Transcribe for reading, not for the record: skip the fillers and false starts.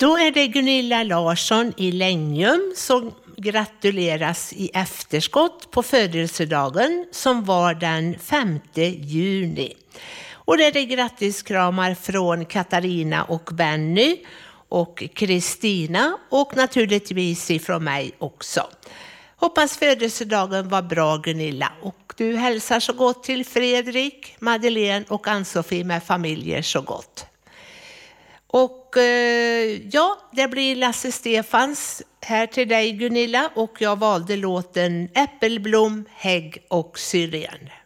Då är det Gunilla Larsson i Längum som gratuleras i efterskott på födelsedagen som var den 5 juni. Och det är grattiskramar från Katarina och Benny och Kristina och naturligtvis ifrån mig också. Hoppas födelsedagen var bra, Gunilla, och du hälsar så gott till Fredrik, Madeleine och Ann-Sofie med familjer så gott. Och ja, det blir Lasse Stefans här till dig, Gunilla, och jag valde låten Äppelblom, hägg och syren.